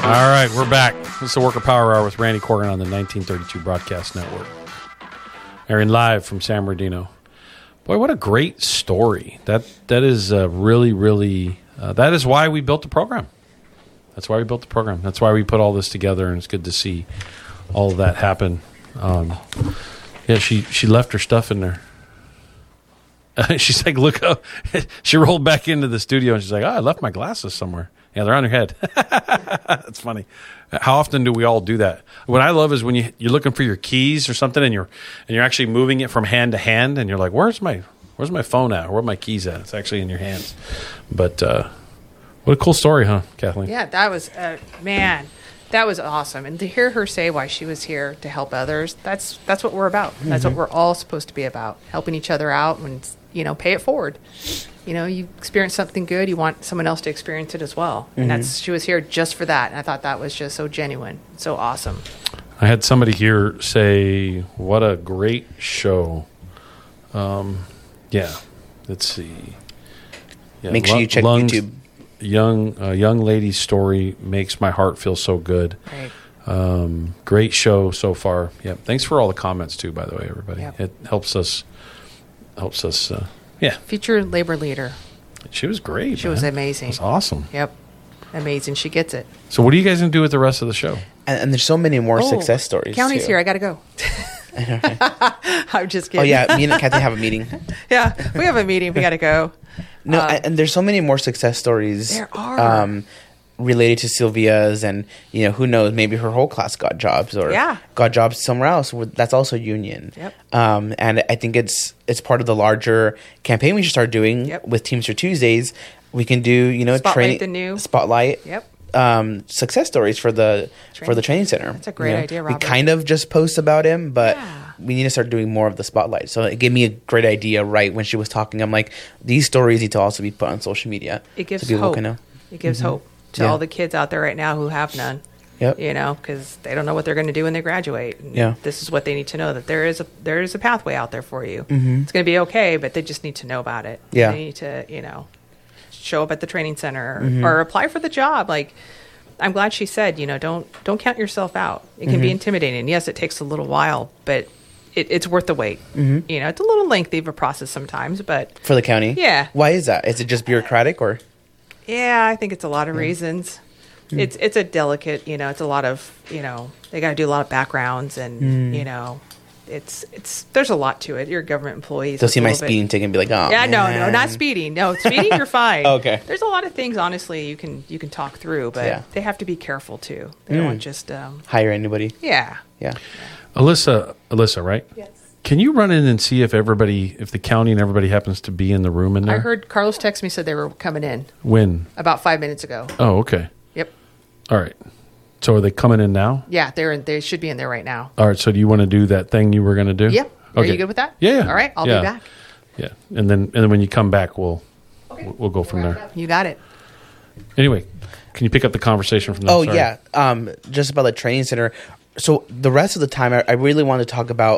All right, we're back. This is the Worker Power Hour with Randy Corgan on the 1932 Broadcast Network. Airing live from San Bernardino. Boy, what a great story. That is really, really... that is why we built the program. That's why we built the program. That's why we put all this together, and it's good to see all of that happen. Yeah, she left her stuff in there. She's like, look up. She rolled back into the studio, and she's like, I left my glasses somewhere. Yeah, they're on your head. That's funny. How often do we all do that? What I love is when you're looking for your keys or something, and you're actually moving it from hand to hand, and you're like, where's my phone at? Or where are my keys at? It's actually in your hands. But what a cool story, huh, Kathleen? Yeah, that was man. That was awesome. And to hear her say why she was here to help others, that's what we're about. Mm-hmm. That's what we're all supposed to be about, helping each other out and, pay it forward. You experience something good, you want someone else to experience it as well. Mm-hmm. And she was here just for that. And I thought that was just so genuine, so awesome. I had somebody here say, what a great show. Yeah, let's see. Yeah, Make sure you check YouTube. Young lady's story makes my heart feel so good. Right. Great show so far. Yeah. Thanks for all the comments too, by the way, everybody. Yep. It helps us. Yeah. Future labor leader. She was great. She was amazing. It was awesome. Yep. Amazing. She gets it. So what are you guys going to do with the rest of the show? And there's so many more success stories. County's too. here. I got to go. I'm just kidding. Oh, yeah. Me and Kathy have a meeting. Yeah. We have a meeting. We got to go. No, and there's so many more success stories. There are. Related to Sylvia's, and who knows, maybe her whole class got jobs or got jobs somewhere else. That's also union. Yep. And I think it's part of the larger campaign we should start doing with Teamster Tuesdays. We can do Spotlight training, the new spotlight. Yep. Success stories for the training center. That's a great idea, Robert. We kind of just post about him, but we need to start doing more of the spotlight. So it gave me a great idea right when she was talking. I'm like, these stories need to also be put on social media. It gives so people hope. Can know. It gives hope to all the kids out there right now who have none. Yep. Because they don't know what they're going to do when they graduate. And this is what they need to know, that there is a pathway out there for you. Mm-hmm. It's going to be okay, but they just need to know about it. Yeah. They need to, show up at the training center or apply for the job. Like, I'm glad she said, don't count yourself out. It can be intimidating. Yes, it takes a little while, but it's worth the wait. Mm-hmm. It's a little lengthy of a process sometimes, but for the county. Yeah. Why is that? Is it just bureaucratic or? Yeah, I think it's a lot of reasons. It's a delicate, it's a lot of, they got to do a lot of backgrounds and, it's there's a lot to it. You're a government employee. They'll see my speeding ticket and be like, oh, yeah, man. no, not speeding. No, speeding, you're fine. Okay. There's a lot of things, honestly, you can talk through, but they have to be careful too. They don't want just hire anybody. Yeah. Alyssa, right? Yes. Can you run in and see if the county and everybody happens to be in the room in there? I heard Carlos text me, said they were coming in. When? About 5 minutes ago. Oh, okay. Yep. All right. So are they coming in now? Yeah, they should be in there right now. All right. So do you want to do that thing you were going to do? Yep. Okay. Are you good with that? Yeah. All right. I'll be back. Yeah. And then when you come back, we'll go from there. You got it. Anyway, can you pick up the conversation from there? Oh, yeah. Just about the training center. So the rest of the time, I really want to talk about